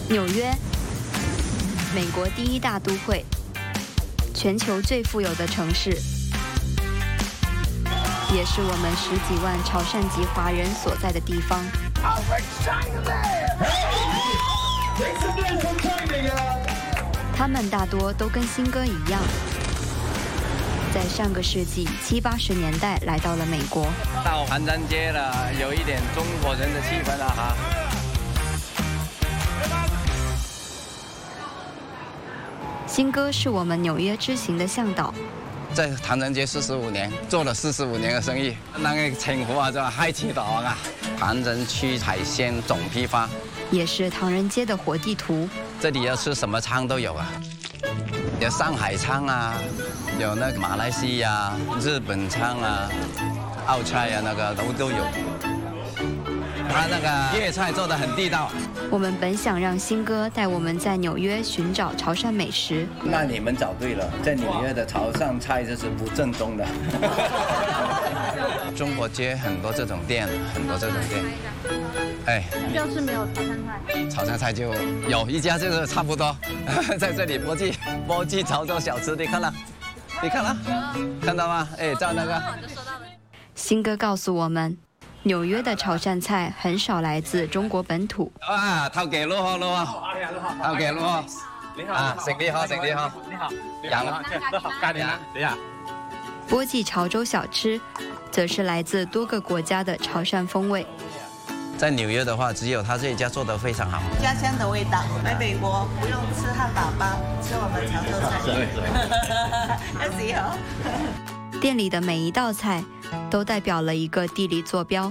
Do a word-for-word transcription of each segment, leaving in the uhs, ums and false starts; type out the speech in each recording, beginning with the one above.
纽约，美国第一大都会，全球最富有的城市，也是我们十几万潮汕籍华人所在的地方。他们大多都跟新哥一样，在上个世纪七八十年代来到了美国。 到唐人街了，有一点中国人的气氛了哈。 新哥是我们纽约之行的向导， 在唐人街四十五年，做了四十五年的生意，那个称呼啊叫海奇岛啊，唐人区海鲜总批发， 也是唐人街的活地图。 这里要吃什么餐都有啊，有上海餐啊，有那个马来西亚、日本餐啊、澳菜啊，那个都都有。他那个粤菜做得很地道。 我们本想让新哥带我们在纽约寻找潮汕美食， 那你们找对了，在纽约的潮汕菜就是不正宗的。中国街很多这种店，很多这种店。哎， 就是没有潮汕菜。 潮汕菜就有一家，就是差不多，在这里波记波记潮州小吃，你看了？你看了？看到吗？哎，在那个。 新哥告诉我们，纽约的潮汕菜很少来自中国本土。 啊，頭記攞好攞，頭記攞，你好啊，食你好，食你好，你好，羊，加點啦，等下。 波记潮州小吃，则是来自多个国家的潮汕风味。 在纽约的话，只有他这一家做得非常好， 家乡的味道。来美国不用吃汉堡包，吃我们潮州菜。要自由。 店里的每一道菜都代表了一个地理坐標。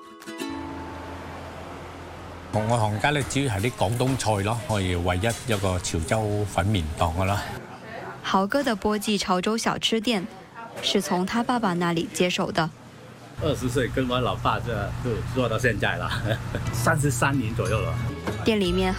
我行家咧主要係啲廣東菜咯，我哋唯一一個潮州粉麵檔噶啦。 豪哥的波記潮州小吃店是從他爸爸那裡接手的。 二十歲跟我老爸這就做到現在了，三十三年左右了。 店裡面